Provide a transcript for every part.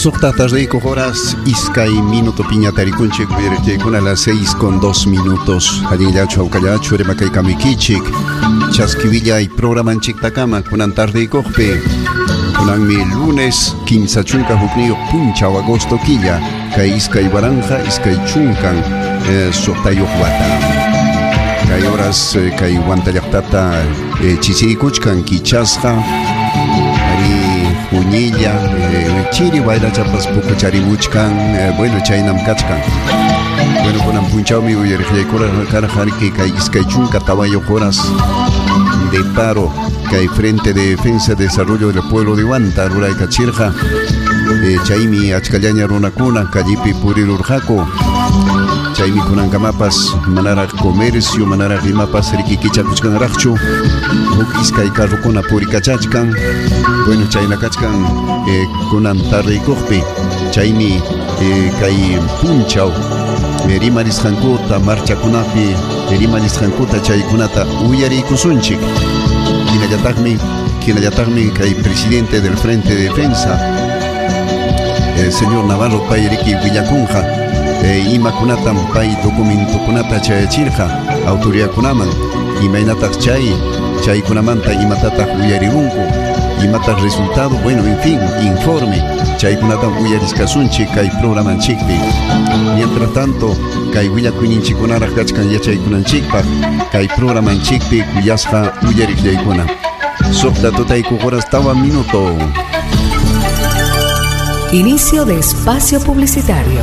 Sokta tarde horas iskay minuto piñatarikunchik con a las 6:02. Allá chaucayachu remakay kamikichik. Chasquivilla y programanchik takama kunan tarde kohpe. Kunanmi lunes 15 chunka hukniyo puncha agosto quilla. Kay iskay baranja iskay chunkan sokta yokwata. Kay horas kay guantayactata chisikuchkan kichasja. Punilla, chiri baila chapas poco charimuchkan, bueno chaynam kachkan. Bueno kunan punchao mi uyerjekora karjarki kay iskaychunka tabayo horas de paro kay Frente de Defensa de Desarrollo del Pueblo de Huanta, ruray kachirja. Chaymi achkallaña runakuna kallipi purirurjako. Chaymi kunankamapas manara comercio, manara rimapas rikikichakuchkanaraqchu. Huk iskay carrukuna purikachachkan. Bueno, chayna kachkan kunan tarrikuqpi. Chaymi kay punchaw rimarisqankuta marchakunapi rimarisqankuta chaykunata uyariykusunchik. Kinallataqmi kay presidente del Frente de Defensa, el señor Navarro Payriki Villakunja, imakunatan pay documento kunata chayachirja autoridad kunaman imaynataq chaykunamanta imatataq uyarirunku imataq resultado, bueno, en fin, informe chaykunatan uyariskasunchik kay programanchikpi. Mientras tanto kay willakuyninchikunaraq kachkan yachaykunanchikpaq kay programanchikpi kuyasqa uyariqllaykuna. Sokta tutayku horas tawa minuto. Inicio de espacio publicitario.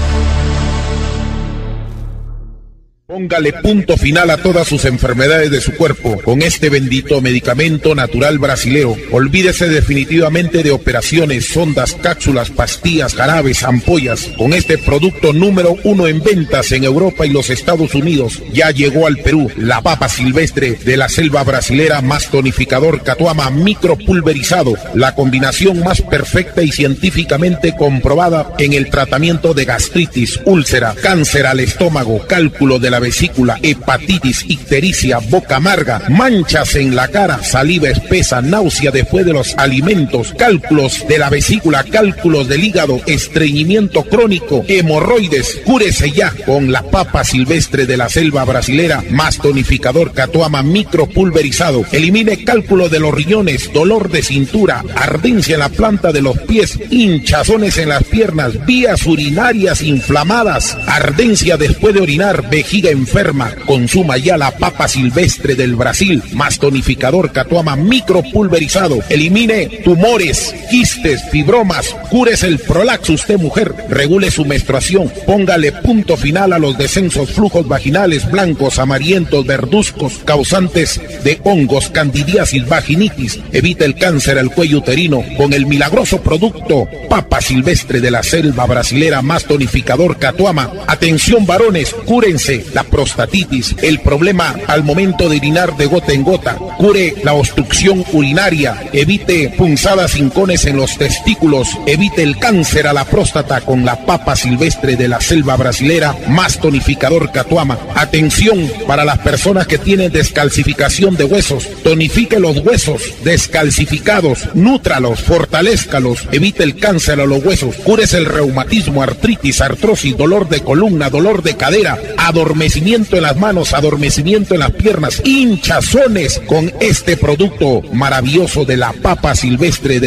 Póngale punto final a todas sus enfermedades de su cuerpo con este bendito medicamento natural brasilero. Olvídese definitivamente de operaciones, sondas, cápsulas, pastillas, jarabes, ampollas. Con este producto número 1 en ventas en Europa y los Estados Unidos, ya llegó al Perú la papa silvestre de la selva brasilera más tonificador Catuama micropulverizado, la combinación más perfecta y científicamente comprobada en el tratamiento de gastritis, úlcera, cáncer al estómago, cálculo de la vesícula, hepatitis, ictericia, boca amarga, manchas en la cara, saliva espesa, náusea después de los alimentos, cálculos de la vesícula, cálculos del hígado, estreñimiento crónico, hemorroides. Cúrese ya con la papa silvestre de la selva brasilera más tonificador Catuama micropulverizado. Elimine cálculo de los riñones, dolor de cintura, ardencia en la planta de los pies, hinchazones en las piernas, vías urinarias inflamadas, ardencia después de orinar, vejiga enferma. Consuma ya la papa silvestre del Brasil más tonificador Catuama micropulverizado. Elimine tumores, quistes, fibromas. Cúrese el prolapso usted, mujer. Regule su menstruación. Póngale punto final a los descensos, flujos vaginales blancos, amarillentos, verduzcos, causantes de hongos, candidiasis, vaginitis. Evite el cáncer al cuello uterino con el milagroso producto papa silvestre de la selva brasilera más tonificador Catuama. Atención varones, cúrense la prostatitis, el problema al momento de orinar de gota en gota. Cure la obstrucción urinaria, evite punzadas, hincones en los testículos, evite el cáncer a la próstata con la papa silvestre de la selva brasilera más tonificador Catuama. Atención para las personas que tienen descalcificación de huesos, tonifique los huesos descalcificados, nútralos, fortalézcalos, evite el cáncer a los huesos, cúrese el reumatismo, artritis, artrosis, dolor de columna, dolor de cadera, adormecimiento en las manos, adormecimiento en las piernas, hinchazones con este producto maravilloso de la papa silvestre de